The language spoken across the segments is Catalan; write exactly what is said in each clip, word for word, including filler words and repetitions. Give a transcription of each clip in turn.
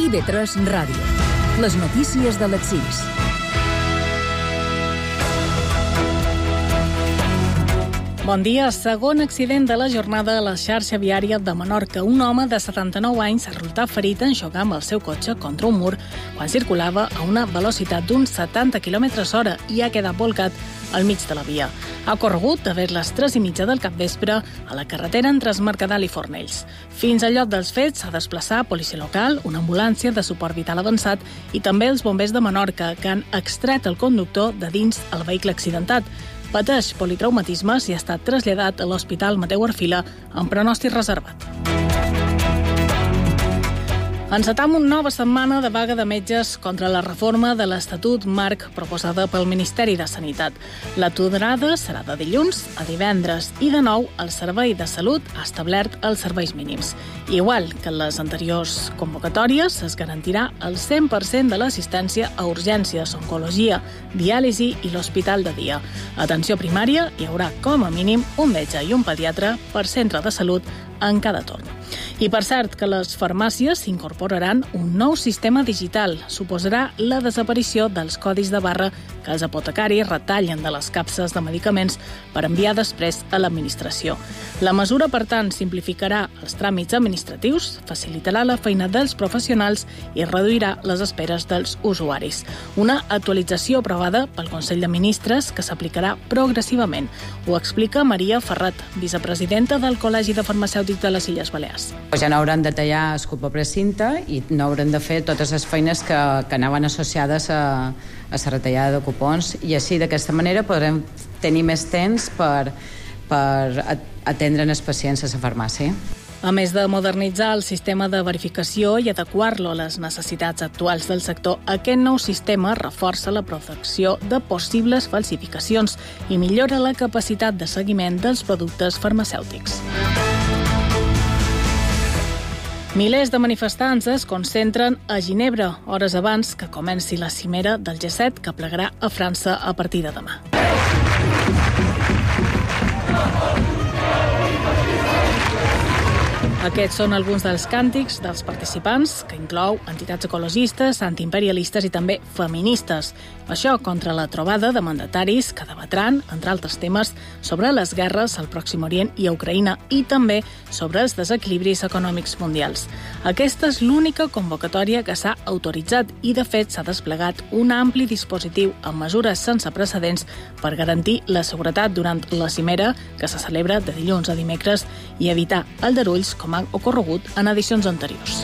I V tres Ràdio. Les notícies de les sis. Bon dia. Segon accident de la jornada a la xarxa viària de Menorca. Un home de setanta-nou anys ha resultat ferit en xocar amb el seu cotxe contra un mur quan circulava a una velocitat d'uns setanta quilòmetres hora i ha quedat volcat al mig de la via. Ha corregut a vers les tres i mitja del capvespre a la carretera entre Es Mercadal i Fornells. Fins al lloc dels fets s'ha desplaçat policia local, una ambulància de suport vital avançat i també els bombers de Menorca, que han extret el conductor de dins el vehicle accidentat. Pateix politraumatismes i ha estat traslladat a l'Hospital Mateu Arfila amb pronòstic reservat. Encetam una nova setmana de vaga de metges contra la reforma de l'Estatut Marc proposada pel Ministeri de Sanitat. L'aturada serà de dilluns a divendres i, de nou, el Servei de Salut ha establert els serveis mínims. Igual que en les anteriors convocatòries, es garantirà el cent per cent de l'assistència a urgències, oncologia, diàlisi i l'hospital de dia. A atenció primària hi haurà com a mínim un metge i un pediatre per centre de salut en cada torn. I per cert que les farmàcies incorporaran un nou sistema digital. Suposarà la desaparició dels codis de barra que els apotecaris retallen de les capses de medicaments per enviar després a l'administració. La mesura, per tant, simplificarà els tràmits administratius, facilitarà la feina dels professionals i reduirà les esperes dels usuaris. Una actualització aprovada pel Consell de Ministres que s'aplicarà progressivament. Ho explica Maria Ferrat, vicepresidenta del Col·legi de Farmacèutics de les Illes Balears. Ja no hauran de tallar escup a precinta i no hauran de fer totes les feines que, que anaven associades a, a la retallada de cupons i així d'aquesta manera podrem tenir més temps per, per atendre els pacients a la farmàcia. A més de modernitzar el sistema de verificació i adequar-lo a les necessitats actuals del sector, aquest nou sistema reforça la protecció de possibles falsificacions i millora la capacitat de seguiment dels productes farmacèutics. Milers de manifestants es concentren a Ginebra, hores abans que comenci la cimera del G set que plegarà a França a partir de demà. Aquests són alguns dels càntics dels participants, que inclou entitats ecologistes, antiimperialistes i també feministes. Això contra la trobada de mandataris que debatran, entre altres temes, sobre les guerres al Pròxim Orient i a Ucraïna i també sobre els desequilibris econòmics mundials. Aquesta és l'única convocatòria que s'ha autoritzat i, de fet, s'ha desplegat un ampli dispositiu amb mesures sense precedents per garantir la seguretat durant la cimera, que se celebra de dilluns a dimecres, i evitar aldarulls com han ocorregut en edicions anteriors.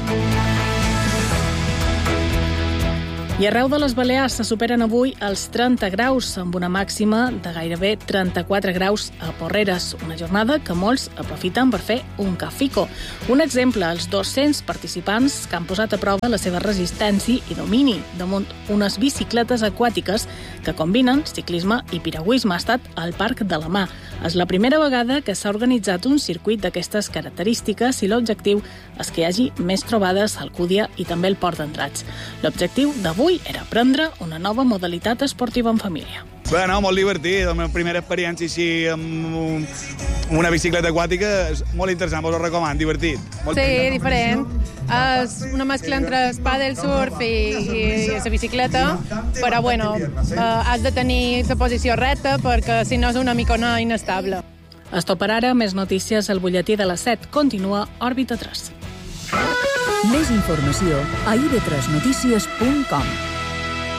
I arreu de les Balears se superen avui els trenta graus, amb una màxima de gairebé trenta-quatre graus a Porreres, una jornada que molts aprofiten per fer un cafico. Un exemple, els dos-cents participants que han posat a prova la seva resistència i domini damunt unes bicicletes aquàtiques que combinen ciclisme i piragüisme. Ha estat al Parc de la Mà. És la primera vegada que s'ha organitzat un circuit d'aquestes característiques i l'objectiu és que hi hagi més trobades a Alcúdia i també al Port d'Andratx. L'objectiu d'avui era aprendre una nova modalitat esportiva en família. Bé, no, molt divertit. La meva primera experiència així amb una bicicleta aquàtica és molt interessant, vos ho recomano, divertit. Molt sí, diferent. És una mescla entre el pàdel, surf i, i, i la bicicleta, però bueno, eh, has de tenir la posició recta perquè si no és una micona inestable. Stop per ara, més notícies al butlletí de les set. Continua Òrbita tres. Més informació a i v tres notícies punt com.